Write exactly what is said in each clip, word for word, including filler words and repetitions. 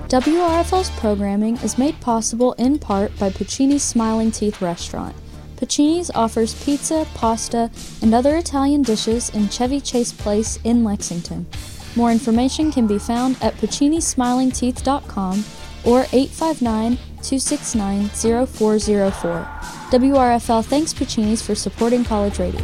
W R F L's programming is made possible in part by Puccini's Smiling Teeth Restaurant. Puccini's offers pizza, pasta, and other Italian dishes in Chevy Chase Place in Lexington. More information can be found at puccini smiling teeth dot com or eight five nine, two six nine, zero four zero four. W R F L thanks Puccini's for supporting college radio.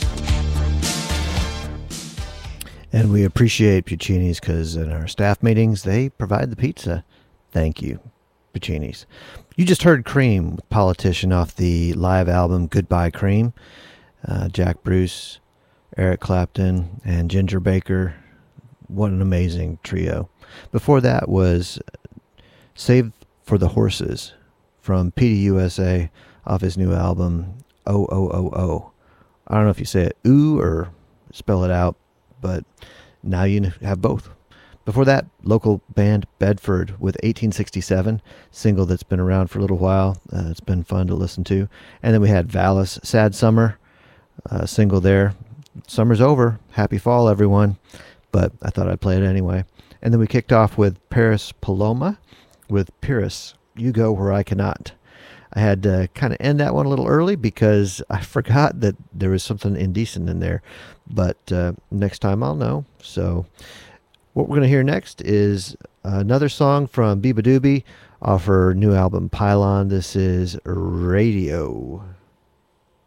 And we appreciate Puccini's because in our staff meetings, they provide the pizza. Thank you, Puccini's. You just heard Cream with Politician off the live album Goodbye Cream. Uh, Jack Bruce, Eric Clapton, and Ginger Baker. What an amazing trio. Before that was Save for the Horses from P D U S A off his new album O O O O. I don't know if you say it ooh or spell it out, but now you have both. Before that, local band Bedford with eighteen sixty-seven, single that's been around for a little while. Uh, it's been fun to listen to. And then we had Valis, Sad Summer, uh, single there. Summer's over. Happy fall, everyone. But I thought I'd play it anyway. And then we kicked off with Paris Paloma with Pyrrhus, You Go Where I Cannot. I had to kind of end that one a little early because I forgot that there was something indecent in there. But uh, next time I'll know. So what we're going to hear next is another song from Biba Doobie off her new album Pylon. This is Radio.